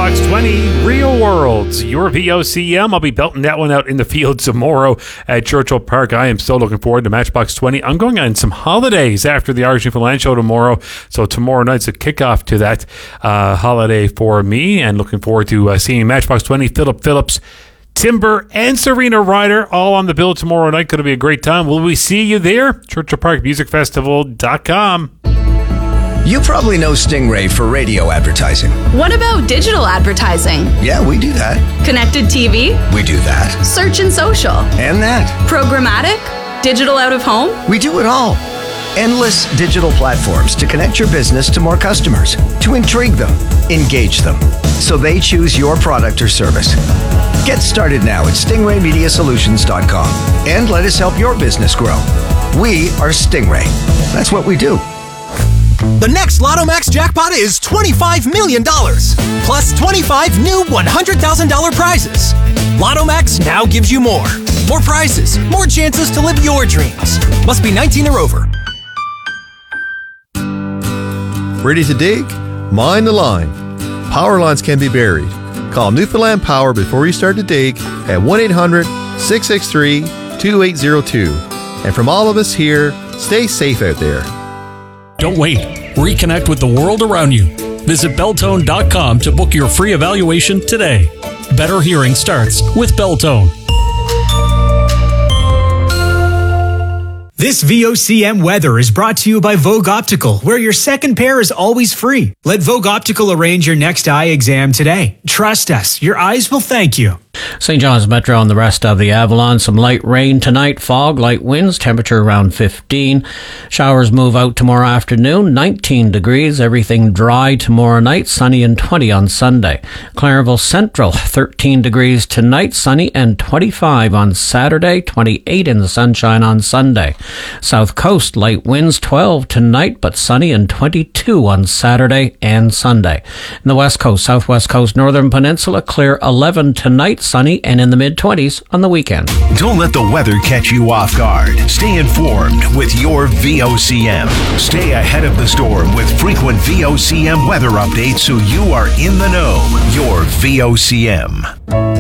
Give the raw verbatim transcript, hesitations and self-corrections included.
Matchbox twenty, Real Worlds, your V O C M. I'll be belting that one out in the field tomorrow at Churchill Park. I am so looking forward to Matchbox twenty. I'm going on some holidays after the Irish Newfoundland show tomorrow, so tomorrow night's a kickoff to that uh, holiday for me, and looking forward to uh, seeing Matchbox twenty, Philip Phillips, Timber, and Serena Ryder all on the bill tomorrow night. Going to be a great time. Will we see you there? Churchill Park Music Festival dot com. You probably know Stingray for radio advertising. What about digital advertising? Yeah, we do that. Connected T V? We do that. Search and social? And that. Programmatic? Digital out of home? We do it all. Endless digital platforms to connect your business to more customers, to intrigue them, engage them, so they choose your product or service. Get started now at stingray media solutions dot com and let us help your business grow. We are Stingray. That's what we do. The next Lotto Max jackpot is twenty-five million dollars, plus twenty-five new one hundred thousand dollars prizes. Lotto Max now gives you more. More prizes, more chances to live your dreams. Must be nineteen or over. Ready to dig? Mind the line. Power lines can be buried. Call Newfoundland Power before you start to dig at one eight hundred, six six three, two eight zero two. And from all of us here, stay safe out there. Don't wait. Reconnect with the world around you. Visit Beltone dot com to book your free evaluation today. Better hearing starts with Beltone. This V O C M weather is brought to you by Vogue Optical, where your second pair is always free. Let Vogue Optical arrange your next eye exam today. Trust us, your eyes will thank you. Saint John's Metro and the rest of the Avalon. Some light rain tonight, fog, light winds, temperature around fifteen. Showers move out tomorrow afternoon, nineteen degrees. Everything dry tomorrow night, sunny and twenty on Sunday. Clarenville Central, thirteen degrees tonight, sunny and twenty-five on Saturday, twenty-eight in the sunshine on Sunday. South Coast, light winds, twelve tonight, but sunny and twenty-two on Saturday and Sunday. In the West Coast, Southwest Coast, Northern Peninsula, clear eleven tonight, sunny and in the mid-twenties on the weekend. Don't let the weather catch you off guard. Stay informed with your V O C M. Stay ahead of the storm with frequent V O C M weather updates so you are in the know. Your V O C M.